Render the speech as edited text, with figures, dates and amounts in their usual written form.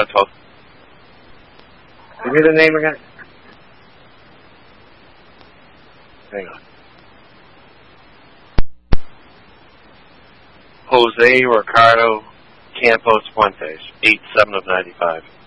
on 12. Give me the name again. Hang on. Jose Ricardo Campos Fuentes, 8-7 of 95.